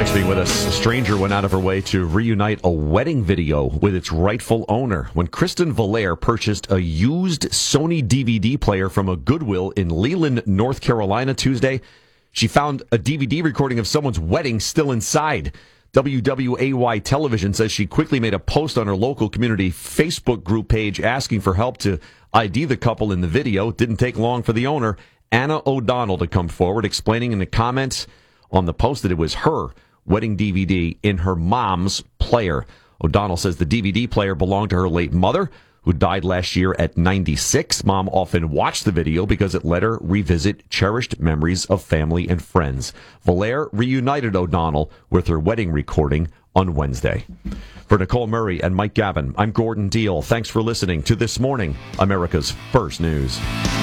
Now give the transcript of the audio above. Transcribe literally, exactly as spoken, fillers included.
Thanks for being with us. A stranger went out of her way to reunite a wedding video with its rightful owner. When Kristen Valaire purchased a used Sony D V D player from a Goodwill in Leland, North Carolina Tuesday, she found a D V D recording of someone's wedding still inside. W W A Y Television says she quickly made a post on her local community Facebook group page asking for help to I D the couple in the video. It didn't take long for the owner, Anna O'Donnell, to come forward, explaining in the comments on the post that it was her wedding D V D in her mom's player. O'Donnell says the D V D player belonged to her late mother, who died last year at ninety-six. Mom often watched the video because it let her revisit cherished memories of family and friends. Valaire reunited O'Donnell with her wedding recording on Wednesday. For Nicole Murray and Mike Gavin, I'm Gordon Deal. Thanks for listening to This Morning, America's First News.